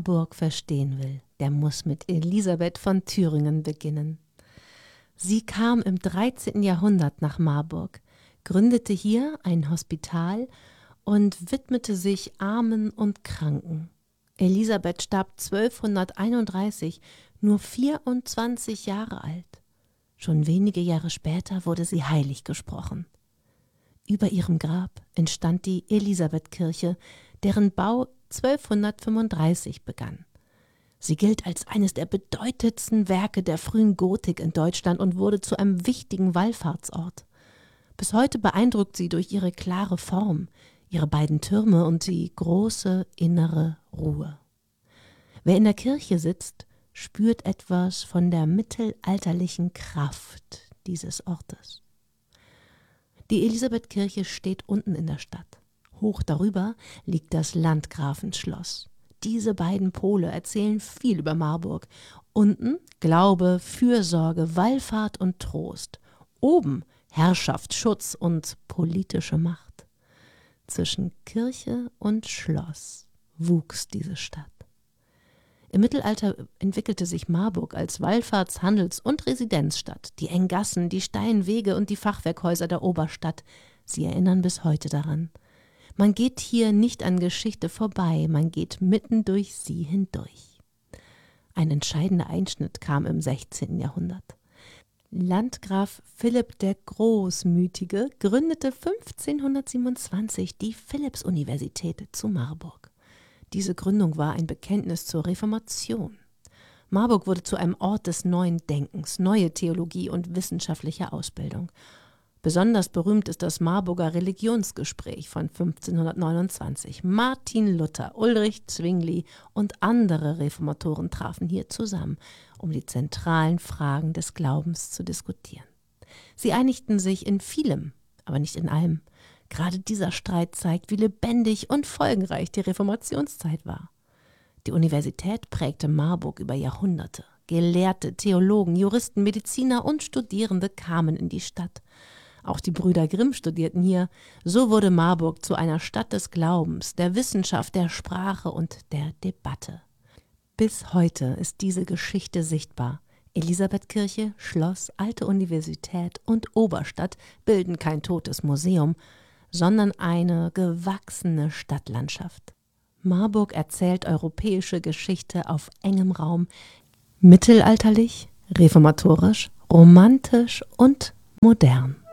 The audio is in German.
Marburg verstehen will, der muss mit Elisabeth von Thüringen beginnen. Sie kam im 13. Jahrhundert nach Marburg, gründete hier ein Hospital und widmete sich Armen und Kranken. Elisabeth starb 1231, nur 24 Jahre alt. Schon wenige Jahre später wurde sie heilig gesprochen. Über ihrem Grab entstand die Elisabethkirche, deren Bau 1235 begann. Sie gilt als eines der bedeutendsten Werke der frühen Gotik in Deutschland und wurde zu einem wichtigen Wallfahrtsort. Bis heute beeindruckt sie durch ihre klare Form, ihre beiden Türme und die große innere Ruhe. Wer in der Kirche sitzt, spürt etwas von der mittelalterlichen Kraft dieses Ortes. Die Elisabethkirche steht unten in der Stadt. Hoch darüber liegt das Landgrafenschloss. Diese beiden Pole erzählen viel über Marburg. Unten Glaube, Fürsorge, Wallfahrt und Trost. Oben Herrschaft, Schutz und politische Macht. Zwischen Kirche und Schloss wuchs diese Stadt. Im Mittelalter entwickelte sich Marburg als Wallfahrts-, Handels- und Residenzstadt. Die engen Gassen, die steilen Wege und die Fachwerkhäuser der Oberstadt, sie erinnern bis heute daran. Man geht hier nicht an Geschichte vorbei, man geht mitten durch sie hindurch. Ein entscheidender Einschnitt kam im 16. Jahrhundert. Landgraf Philipp der Großmütige gründete 1527 die Philipps-Universität zu Marburg. Diese Gründung war ein Bekenntnis zur Reformation. Marburg wurde zu einem Ort des neuen Denkens, neue Theologie und wissenschaftliche Ausbildung. Besonders berühmt ist das Marburger Religionsgespräch von 1529. Martin Luther, Ulrich Zwingli und andere Reformatoren trafen hier zusammen, um die zentralen Fragen des Glaubens zu diskutieren. Sie einigten sich in vielem, aber nicht in allem. Gerade dieser Streit zeigt, wie lebendig und folgenreich die Reformationszeit war. Die Universität prägte Marburg über Jahrhunderte. Gelehrte, Theologen, Juristen, Mediziner und Studierende kamen in die Stadt. Auch die Brüder Grimm studierten hier. So wurde Marburg zu einer Stadt des Glaubens, der Wissenschaft, der Sprache und der Debatte. Bis heute ist diese Geschichte sichtbar. Elisabethkirche, Schloss, Alte Universität und Oberstadt bilden kein totes Museum, sondern eine gewachsene Stadtlandschaft. Marburg erzählt europäische Geschichte auf engem Raum, mittelalterlich, reformatorisch, romantisch und modern.